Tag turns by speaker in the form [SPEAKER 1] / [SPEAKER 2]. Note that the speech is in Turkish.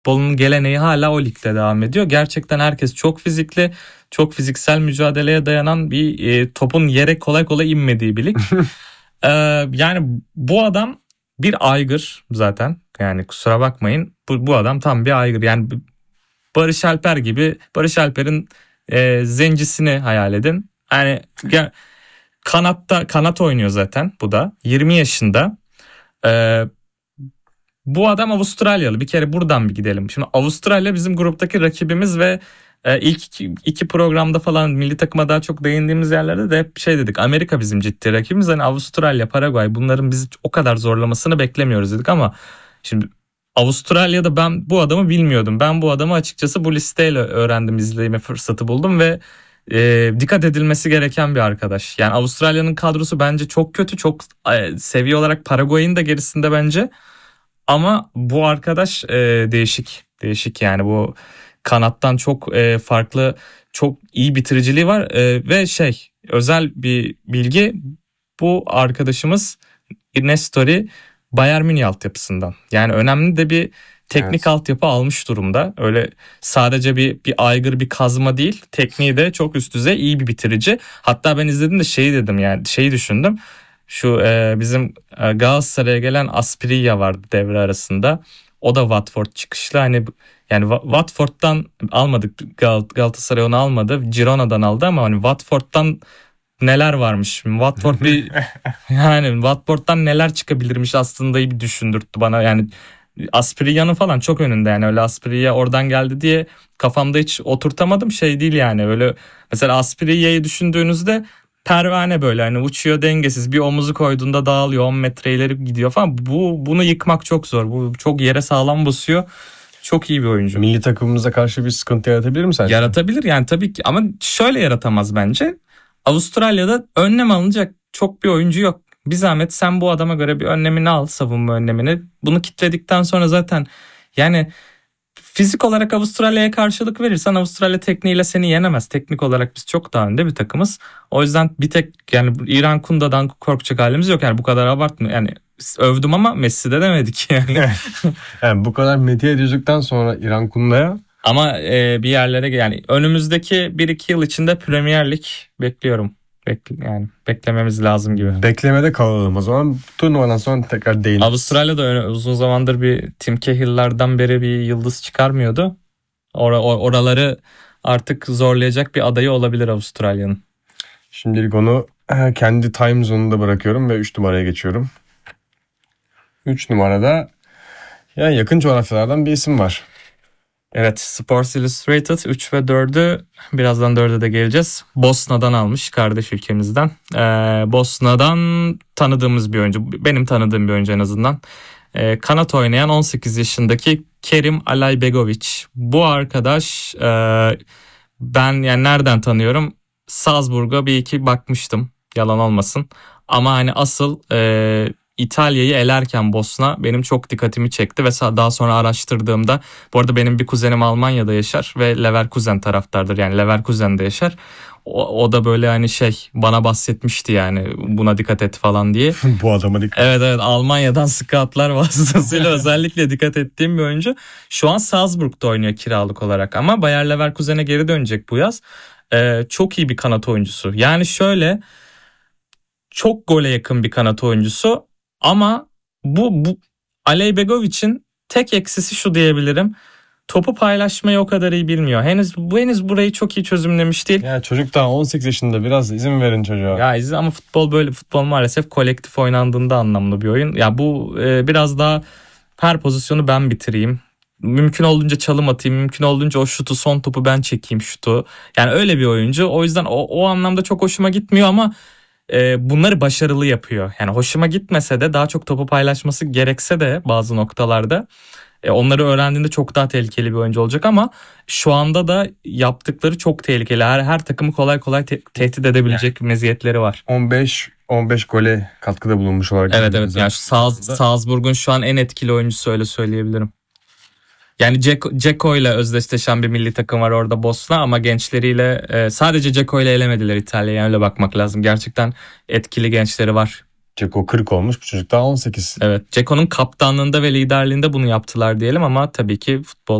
[SPEAKER 1] futbolunun geleneği hala o ligde devam ediyor. Gerçekten herkes çok fizikli, çok fiziksel mücadeleye dayanan bir topun yere kolay kolay inmediği bir lig. Yani bu adam bir aygır zaten. Yani kusura bakmayın. Bu adam tam bir aygır. Yani Barış Alper gibi, Barış Alper'in zencisini hayal edin. Yani kanat oynuyor zaten bu da. 20 yaşında. Bu adam Avustralyalı. Bir kere buradan bir gidelim. Şimdi Avustralya bizim gruptaki rakibimiz ve ilk iki programda falan milli takıma daha çok değindiğimiz yerlerde de hep şey dedik. Amerika bizim ciddi rakibimiz. Hani Avustralya, Paraguay bunların bizi o kadar zorlamasını beklemiyoruz dedik ama şimdi Avustralya'da ben bu adamı bilmiyordum. Ben bu adamı açıkçası bu listeyle öğrendim, izleme fırsatı buldum ve dikkat edilmesi gereken bir arkadaş. Yani Avustralya'nın kadrosu bence çok kötü. Çok seviye olarak Paraguay'ın da gerisinde bence. Ama bu arkadaş değişik. Değişik yani bu kanattan çok farklı, çok iyi bitiriciliği var. Ve özel bir bilgi, bu arkadaşımız Nestori Bayern Münih altyapısından. Yani önemli de bir teknik altyapı almış durumda. Öyle sadece bir aygır, bir kazma değil. Tekniği de çok üst düzey, iyi bir bitirici. Hatta ben izlediğimde dedim, yani düşündüm. Şu bizim Galatasaray'a gelen Asprilla vardı devre arasında. O da Watford çıkışlı. Hani yani Watford'dan almadık, Galatasaray onu almadı. Girona'dan aldı ama hani Watford'dan neler varmış. Watford yani Watford'dan neler çıkabilirmiş aslında bir düşündürttü bana. Yani Asprilla'nın falan çok önünde, yani öyle Asprilla oradan geldi diye kafamda hiç oturtamadım, değil yani. Öyle mesela Asprilla'yı düşündüğünüzde pervane böyle hani uçuyor, dengesiz, bir omuzu koyduğunda dağılıyor, 10 metre ileri gidiyor falan. Bunu yıkmak çok zor. Bu çok yere sağlam basıyor. Çok iyi bir oyuncu.
[SPEAKER 2] Milli takımımıza karşı bir sıkıntı yaratabilir mi sence?
[SPEAKER 1] Yaratabilir yani tabii ki, ama şöyle yaratamaz bence. Avustralya'da önlem alınacak çok bir oyuncu yok. Bir zahmet sen bu adama göre bir önlemini al, savunma önlemini. Bunu kitledikten sonra zaten yani fizik olarak Avustralya'ya karşılık verirsen Avustralya tekniğiyle seni yenemez. Teknik olarak biz çok daha önde bir takımız. O yüzden bir tek yani İran Kunda'dan korkacak halimiz yok. Yani bu kadar abartma. Yani övdüm ama Messi'de demedik yani.
[SPEAKER 2] Yani bu kadar medya edildikten sonra İran Kunda'ya.
[SPEAKER 1] Ama bir yerlere yani önümüzdeki 1-2 yıl içinde Premier Lig bekliyorum. Yani beklememiz lazım gibi.
[SPEAKER 2] Beklemede kalalım o zaman. Turnuvadan sonra tekrar değinelim.
[SPEAKER 1] Avustralya'da uzun zamandır bir Tim Cahill'lardan beri bir yıldız çıkarmıyordu. Oraları artık zorlayacak bir adayı olabilir Avustralya'nın.
[SPEAKER 2] Şimdilik onu kendi time zone'unda bırakıyorum ve 3 numaraya geçiyorum. 3 numarada yani yakın coğrafyalardan bir isim var.
[SPEAKER 1] Evet, Sports Illustrated 3 ve 4'ü, birazdan 4'e de geleceğiz. Bosna'dan almış, kardeş ülkemizden. Bosna'dan tanıdığımız bir oyuncu, benim tanıdığım bir oyuncu en azından. Kanat oynayan 18 yaşındaki Kerim Alaybegovic. Bu arkadaş ben yani nereden tanıyorum? Salzburg'a bir iki bakmıştım, yalan olmasın. Ama hani asıl İtalya'yı elerken Bosna benim çok dikkatimi çekti ve daha sonra araştırdığımda, bu arada benim bir kuzenim Almanya'da yaşar ve Leverkusen taraftardır, yani Leverkusen'de yaşar. O da böyle hani bana bahsetmişti yani buna dikkat et falan diye.
[SPEAKER 2] Bu adama dikkat.
[SPEAKER 1] Evet Almanya'dan scoutlar vasıtasıyla özellikle dikkat ettiğim bir oyuncu. Şu an Salzburg'da oynuyor kiralık olarak ama Bayer Leverkusen'e geri dönecek bu yaz. Çok iyi bir kanat oyuncusu. Yani çok gole yakın bir kanat oyuncusu. Ama bu Aleybegovic'in tek eksisi şu diyebilirim. Topu paylaşmayı o kadar iyi bilmiyor. Henüz burayı çok iyi çözümlemiş değil.
[SPEAKER 2] Ya çocuk daha 18 yaşında, biraz izin verin çocuğa.
[SPEAKER 1] Ya ama futbol maalesef kolektif oynandığında anlamlı bir oyun. Ya bu biraz daha her pozisyonu ben bitireyim. Mümkün olduğunca çalım atayım. Mümkün olduğunca o son topu ben çekeyim şutu. Yani öyle bir oyuncu. O yüzden o anlamda çok hoşuma gitmiyor ama bunları başarılı yapıyor. Yani hoşuma gitmese de, daha çok topu paylaşması gerekse de bazı noktalarda onları öğrendiğinde çok daha tehlikeli bir oyuncu olacak ama şu anda da yaptıkları çok tehlikeli. Her takımı kolay kolay tehdit edebilecek meziyetleri var.
[SPEAKER 2] 15 gole katkıda bulunmuş olarak.
[SPEAKER 1] Evet. Yani Salzburg'un şu an en etkili oyuncusu, öyle söyleyebilirim. Yani Dzeko ile özdeşleşen bir milli takım var orada Bosna ama gençleriyle sadece Dzeko ile elemediler İtalya'ya, yani öyle bakmak lazım. Gerçekten etkili gençleri var.
[SPEAKER 2] Ceko 40 olmuş, bu çocuk daha 18.
[SPEAKER 1] Evet, Ceko'nun kaptanlığında ve liderliğinde bunu yaptılar diyelim ama tabii ki futbol